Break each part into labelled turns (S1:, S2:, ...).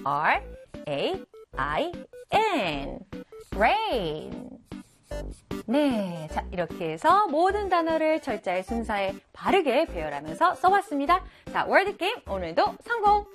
S1: R-A-I-N. rain. 네, 자 이렇게 해서 모든 단어를 철자의 순서에 바르게 배열하면서 써봤습니다. 자, 월드게임 오늘도 성공!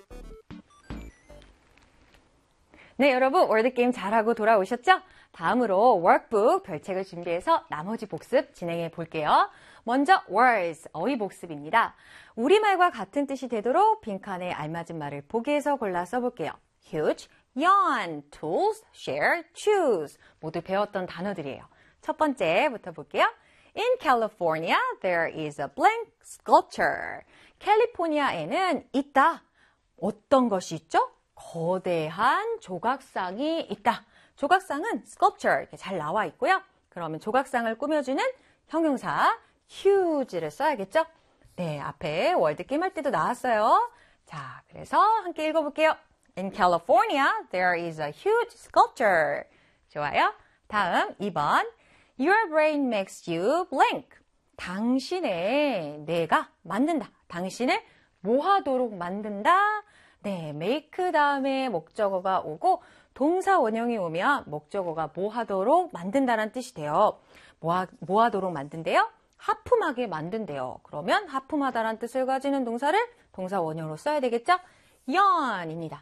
S1: 네, 여러분 월드게임 잘하고 돌아오셨죠? 다음으로 워크북 별책을 준비해서 나머지 복습 진행해 볼게요. 먼저 words, 어휘 복습입니다. 우리말과 같은 뜻이 되도록 빈칸에 알맞은 말을 보기에서 골라 써볼게요. huge, yawn, tools, share, choose 모두 배웠던 단어들이에요. 첫 번째부터 볼게요. In California, there is a blank sculpture. 캘리포니아에는 있다. 어떤 것이 있죠? 거대한 조각상이 있다. 조각상은 sculpture 이렇게 잘 나와 있고요. 그러면 조각상을 꾸며주는 형용사 huge를 써야겠죠? 네, 앞에 월드게임 할 때도 나왔어요. 자, 그래서 함께 읽어볼게요. In California, there is a huge sculpture. 좋아요. 다음 2번. Your brain makes you blank. 당신의 뇌가 만든다. 당신을 뭐 하도록 만든다? 네, make 다음에 목적어가 오고 동사 원형이 오면 목적어가 뭐 하도록 만든다는 뜻이 돼요. 뭐 하도록 만든대요? 하품하게 만든대요. 그러면 하품하다라는 뜻을 가지는 동사를 동사 원형으로 써야 되겠죠? yawn입니다.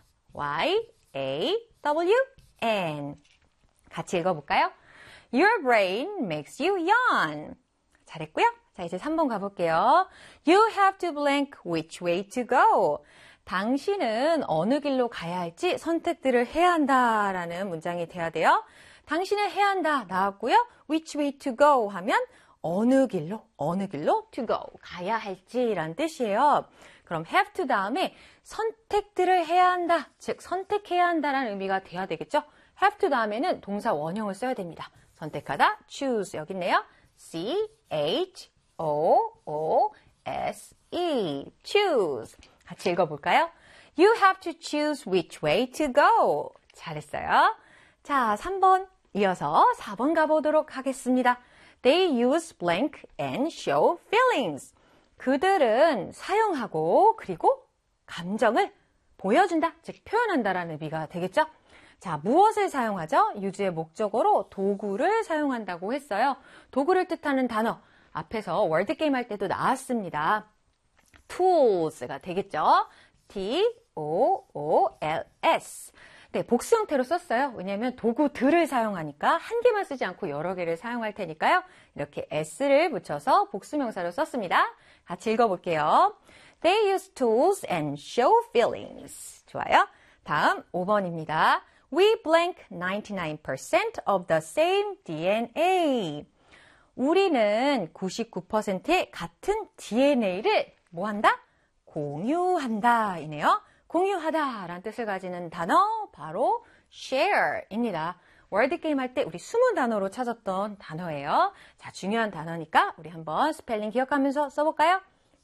S1: Y-A-W-N. 같이 읽어볼까요? Your brain makes you yawn. 잘했고요. 자, 이제 3번 가볼게요. You have to blank which way to go. 당신은 어느 길로 가야 할지 선택들을 해야 한다라는 문장이 돼야 돼요. 당신은 해야 한다 나왔고요. Which way to go 하면 어느 길로 to go 가야 할지라는 뜻이에요. 그럼 have to 다음에 선택들을 해야 한다, 즉 선택해야 한다라는 의미가 돼야 되겠죠. have to 다음에는 동사 원형을 써야 됩니다. 선택하다, choose 여기 있네요. C-H-O-O-S-E choose. 같이 읽어볼까요? You have to choose which way to go. 잘했어요. 자, 3번 이어서 4번 가보도록 하겠습니다. They use blank and show feelings. 그들은 사용하고 그리고 감정을 보여준다, 즉 표현한다라는 의미가 되겠죠? 자, 무엇을 사용하죠? 유주의 목적어로 도구를 사용한다고 했어요. 도구를 뜻하는 단어 앞에서 월드게임 할 때도 나왔습니다. tools가 되겠죠? T-O-O-L-S. 네, 복수 형태로 썼어요. 왜냐하면 도구들을 사용하니까 한 개만 쓰지 않고 여러 개를 사용할 테니까요. 이렇게 s를 붙여서 복수명사로 썼습니다. 같이 읽어볼게요. They use tools and show feelings. 좋아요. 다음 5번입니다. We blank 99% of the same DNA. 우리는 99%의 같은 DNA를 뭐 한다? 공유한다 이네요. 공유하다 라는 뜻을 가지는 단어 바로 share입니다. 월드게임 할 때 우리 숨은 단어로 찾았던 단어예요. 자, 중요한 단어니까 우리 한번 스펠링 기억하면서 써볼까요?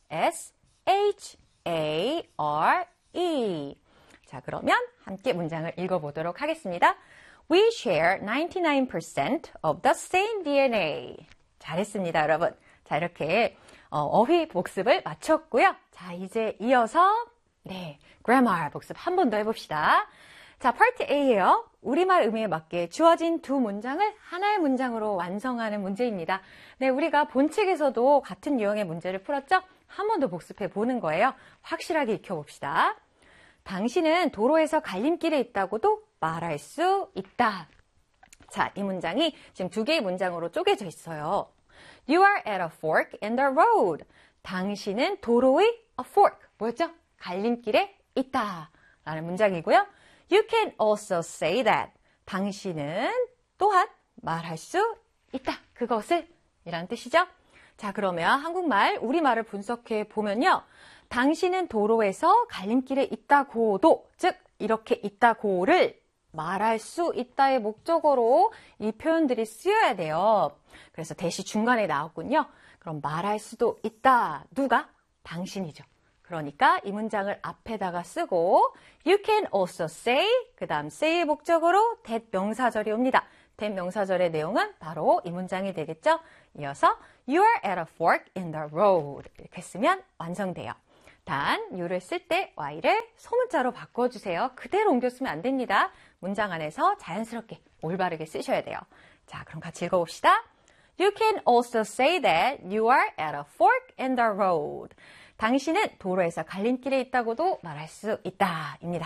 S1: S-H-A-R-E. 자, 그러면 함께 문장을 읽어보도록 하겠습니다. We share 99% of the same DNA. 잘했습니다, 여러분. 자, 이렇게 어휘 복습을 마쳤고요. 자, 이제 이어서 grammar 복습 한 번 더 해봅시다. 자, 파트 A예요. 우리말 의미에 맞게 주어진 두 문장을 하나의 문장으로 완성하는 문제입니다. 네, 우리가 본책에서도 같은 유형의 문제를 풀었죠? 한 번 더 복습해 보는 거예요. 확실하게 익혀봅시다. 당신은 도로에서 갈림길에 있다고도 말할 수 있다. 자, 이 문장이 지금 두 개의 문장으로 쪼개져 있어요. You are at a fork in the road. 당신은 도로의 a fork. 뭐였죠? 갈림길에 있다. 라는 문장이고요. You can also say that. 당신은 또한 말할 수 있다. 그것을 이란 뜻이죠. 자, 그러면 한국말, 우리말을 분석해 보면요. 당신은 도로에서 갈림길에 있다고도, 즉 이렇게 있다고를 말할 수 있다의 목적어로 이 표현들이 쓰여야 돼요. 그래서 대시 중간에 나왔군요. 그럼 말할 수도 있다. 누가? 당신이죠. 그러니까 이 문장을 앞에다가 쓰고 You can also say, 그 다음 say의 목적어로 that 명사절이 옵니다. that 명사절의 내용은 바로 이 문장이 되겠죠. 이어서 You are at a fork in the road. 이렇게 쓰면 완성돼요. 단, you를 쓸 때 y를 소문자로 바꿔주세요. 그대로 옮겨 쓰면 안 됩니다. 문장 안에서 자연스럽게 올바르게 쓰셔야 돼요. 자, 그럼 같이 읽어봅시다. You can also say that you are at a fork in the road. 당신은 도로에서 갈림길에 있다고도 말할 수 있다. 입니다.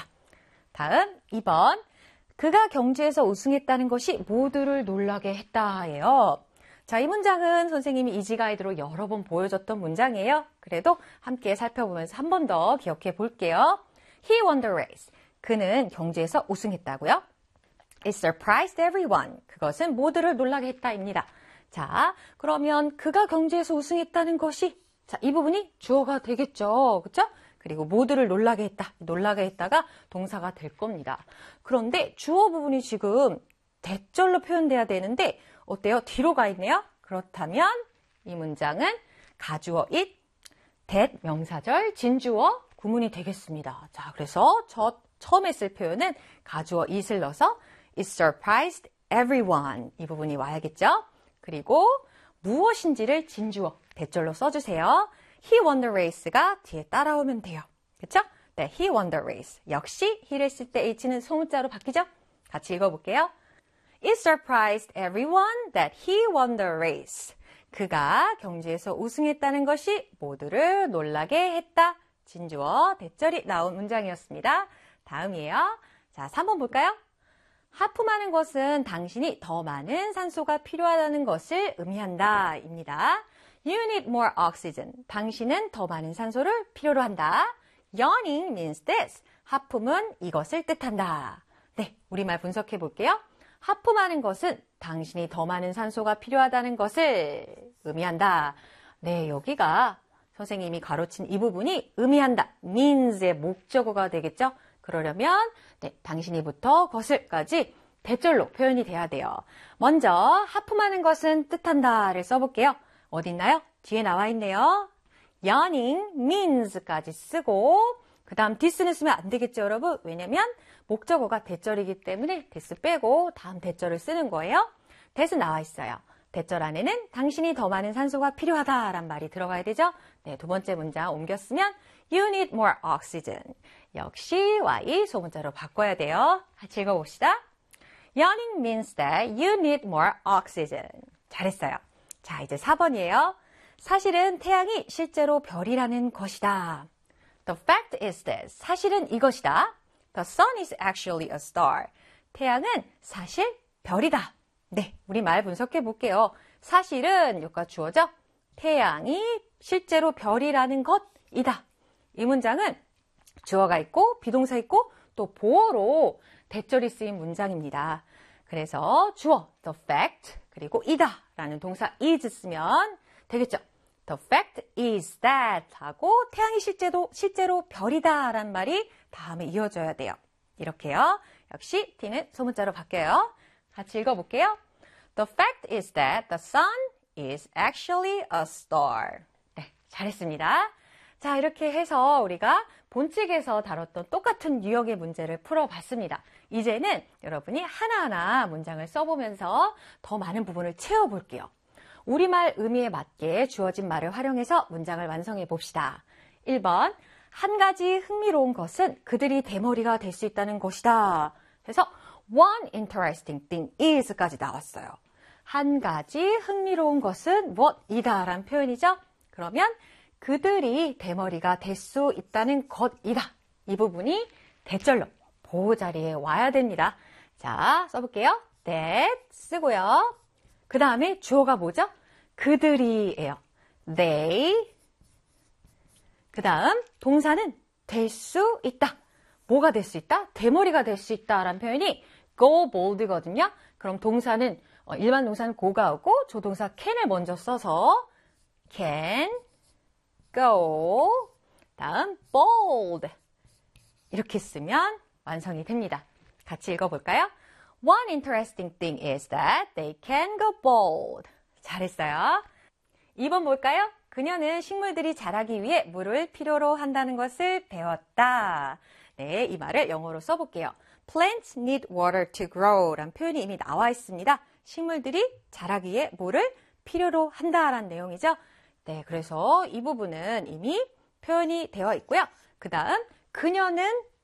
S1: 다음 2번. 그가 경주에서 우승했다는 것이 모두를 놀라게 했다예요. 자, 이 문장은 선생님이 이지가이드로 여러 번 보여줬던 문장이에요. 그래도 함께 살펴보면서 한 번 더 기억해 볼게요. He won the race. 그는 경주에서 우승했다고요. It surprised everyone. 그것은 모두를 놀라게 했다입니다. 자, 그러면 그가 경주에서 우승했다는 것이 자, 이 부분이 주어가 되겠죠. 그렇죠? 그리고 모두를 놀라게 했다. 놀라게 했다가 동사가 될 겁니다. 그런데 주어 부분이 지금 대절로 표현돼야 되는데 어때요? 뒤로 가 있네요. 그렇다면 이 문장은 가주어 it, that 명사절, 진주어, 구문이 되겠습니다. 자, 그래서 처음에 쓸 표현은 가주어 it을 넣어서 it surprised everyone. 이 부분이 와야겠죠? 그리고 무엇인지를 진주어, 대절로 써주세요. He won the race가 뒤에 따라오면 돼요. 그렇죠? 네, he won the race. 역시 he를 쓸 때 h는 소문자로 바뀌죠? 같이 읽어볼게요. It surprised everyone that he won the race. 그가 경주에서 우승했다는 것이 모두를 놀라게 했다. 진주어, 대절이 나온 문장이었습니다. 다음이에요. 자, 3번 볼까요? 하품하는 것은 당신이 더 많은 산소가 필요하다는 것을 의미한다. 입니다. You need more oxygen. 당신은 더 많은 산소를 필요로 한다. Yawning means this. 하품은 이것을 뜻한다. 네, 우리말 분석해 볼게요. 하품하는 것은 당신이 더 많은 산소가 필요하다는 것을 의미한다. 네, 여기가 선생님이 가로친 이 부분이 의미한다. means의 목적어가 되겠죠? 그러려면 네, 당신이부터 것을까지 대절로 표현이 돼야 돼요. 먼저 하품하는 것은 뜻한다를 써볼게요. 어디 있나요? 뒤에 나와 있네요. Yawning means까지 쓰고 그 다음 this는 쓰면 안 되겠죠, 여러분? 왜냐면 목적어가 대절이기 때문에 this 빼고 다음 대절을 쓰는 거예요. that 나와 있어요. 대절 안에는 당신이 더 많은 산소가 필요하다란 말이 들어가야 되죠. 네, 두 번째 문장 옮겼으면 You need more oxygen. 역시 Y 소문자로 바꿔야 돼요. 같이 읽어봅시다. Yawning means that you need more oxygen. 잘했어요. 자, 이제 4번이에요. 사실은 태양이 실제로 별이라는 것이다. The fact is this. 사실은 이것이다. The sun is actually a star. 태양은 사실 별이다. 네, 우리말 분석해 볼게요. 사실은 여기가 주어죠. 태양이 실제로 별이라는 것이다. 이 문장은 주어가 있고 비동사 있고 또 보어로 대절이 쓰인 문장입니다. 그래서 주어 the fact 그리고 이다 라는 동사 is 쓰면 되겠죠. The fact is that 하고 태양이 실제로 별이다 라는 말이 다음에 이어져야 돼요. 이렇게요. 역시 T는 소문자로 바뀌어요. 같이 읽어볼게요. The fact is that the sun is actually a star. 네, 잘했습니다. 자, 이렇게 해서 우리가 본칙에서 다뤘던 똑같은 유형의 문제를 풀어봤습니다. 이제는 여러분이 하나하나 문장을 써보면서 더 많은 부분을 채워볼게요. 우리말 의미에 맞게 주어진 말을 활용해서 문장을 완성해 봅시다. 1번, 한 가지 흥미로운 것은 그들이 대머리가 될 수 있다는 것이다. 그래서 one interesting thing is까지 나왔어요. 한 가지 흥미로운 것은 무엇이다 라는 표현이죠. 그러면 그들이 대머리가 될 수 있다는 것이다. 이 부분이 대절로 보호 자리에 와야 됩니다. 자, 써볼게요. that 쓰고요. 그 다음에 주어가 뭐죠? 그들이에요. they. 그 다음 동사는 될 수 있다. 뭐가 될 수 있다? 대머리가 될 수 있다라는 표현이 go bold거든요. 그럼 동사는 일반 동사는 go가 오고 조동사 can을 먼저 써서 can, go, 다음 bold 이렇게 쓰면 완성이 됩니다. 같이 읽어볼까요? One interesting thing is that they can go bold. 잘했어요. 2번 볼까요? 그녀는 식물들이 자라기 위해 물을 필요로 한다는 것을 배웠다. 네, 이 말을 영어로 써볼게요. Plants need water to grow 라는 표현이 이미 나와 있습니다. 식물들이 자라기 위해 물을 필요로 한다라는 내용이죠. 네, 그래서 이 부분은 이미 표현이 되어 있고요. 그 다음 그녀는